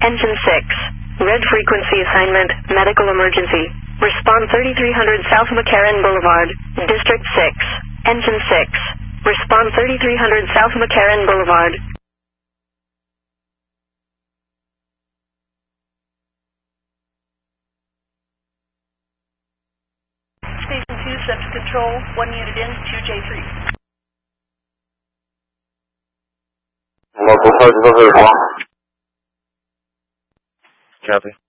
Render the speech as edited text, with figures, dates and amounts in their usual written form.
Engine 6. Red frequency assignment, medical emergency. Respond 3300 South McCarran Boulevard, District 6. Engine 6. Respond 3300 South McCarran Boulevard. Station 2, Septic Control, 1 unit in, 2J3. Local 501. Copy.